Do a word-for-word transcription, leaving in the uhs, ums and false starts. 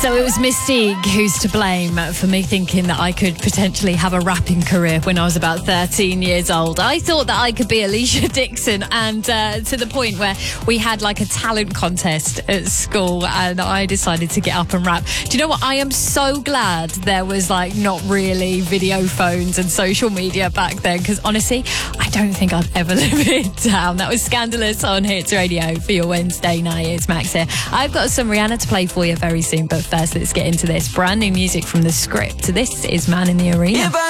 So it was Mystique who's to blame for me thinking that I could potentially have a rapping career when I was about thirteen years old. I thought that I could be Alicia Dixon, and uh, to the point where we had like a talent contest at school and I decided to get up and rap. Do you know what? I am so glad there was like not really video phones and social media back then, because honestly, I don't think I'd ever live it down. That was Scandalous on Hits Radio for your Wednesday night. It's Max here. I've got some Rihanna to play for you very soon, but first let's get into this brand new music from The Script. This is Man in the Arena.